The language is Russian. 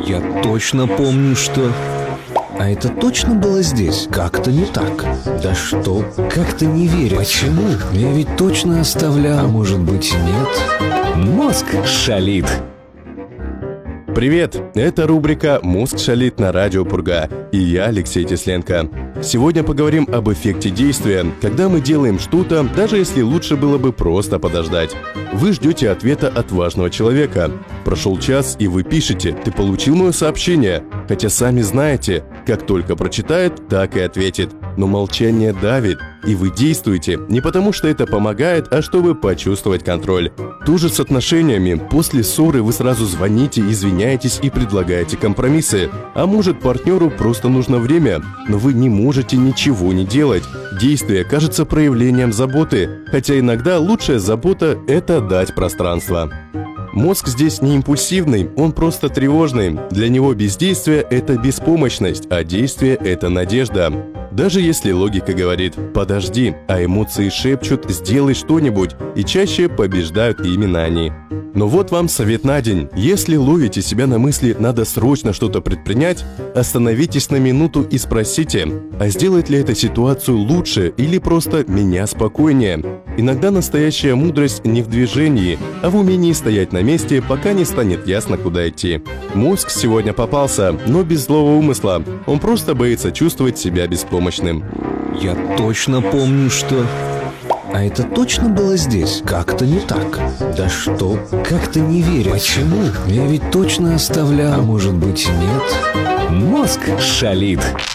Я точно помню, что... А это точно было здесь? Как-то не так. Да что? Как-то не верю. Почему? Я ведь точно оставлял. А может быть и нет? Мозг шалит. Привет! Это рубрика «Мозг шалит» на Радио Пурга. И я, Алексей Тесленко. Сегодня поговорим об эффекте действия, когда мы делаем что-то, даже если лучше было бы просто подождать. Вы ждете ответа от важного человека. Прошел час, и вы пишете: «Ты получил мое сообщение?» Хотя сами знаете, как только прочитает, так и ответит. Но молчание давит, и вы действуете не потому, что это помогает, а чтобы почувствовать контроль. То же с отношениями. После ссоры вы сразу звоните, извиняетесь и предлагаете компромиссы. А может, партнеру просто нужно время, но вы не можете ничего не делать. Действие кажется проявлением заботы, хотя иногда лучшая забота – это дать пространство. Мозг здесь не импульсивный, он просто тревожный. Для него бездействие – это беспомощность, а действие – это надежда. Даже если логика говорит «подожди», а эмоции шепчут «сделай что-нибудь», и чаще побеждают именно они. Но вот вам совет на день. Если ловите себя на мысли «надо срочно что-то предпринять», остановитесь на минуту и спросите: а сделает ли эта ситуацию лучше или просто меня спокойнее? Иногда настоящая мудрость не в движении, а в умении стоять на месте, пока не станет ясно, куда идти. Мозг сегодня попался, но без злого умысла. Он просто боится чувствовать себя беспомощным. Я точно помню, что... А это точно было здесь? Как-то не так. Да что? Как-то не верю. Почему? Я ведь точно оставлял. А может быть и нет? Мозг шалит.